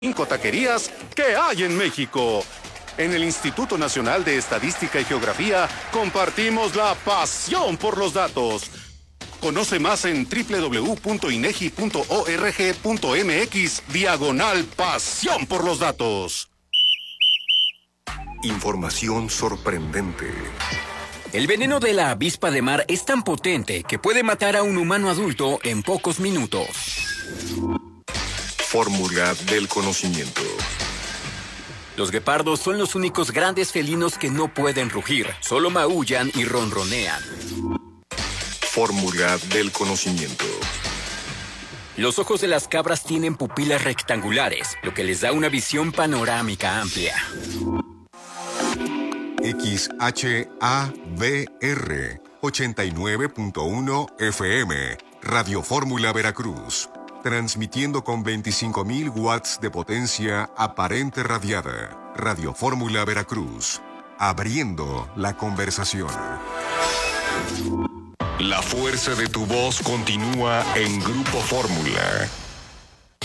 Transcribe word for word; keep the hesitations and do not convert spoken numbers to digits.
cinco taquerías que hay en México. En el Instituto Nacional de Estadística y Geografía compartimos la pasión por los datos. Conoce más en doble u doble u doble u punto inegi punto org punto mx diagonal pasión por los datos. Información sorprendente. El veneno de la avispa de mar es tan potente que puede matar a un humano adulto en pocos minutos. Fórmula del conocimiento. Los guepardos son los únicos grandes felinos que no pueden rugir, solo maullan y ronronean. Fórmula del conocimiento. Los ojos de las cabras tienen pupilas rectangulares, lo que les da una visión panorámica amplia. X H A V R ochenta y nueve punto uno F M, Radio Fórmula Veracruz, transmitiendo con veinticinco mil watts de potencia aparente radiada. Radio Fórmula Veracruz, abriendo la conversación. La fuerza de tu voz continúa en Grupo Fórmula.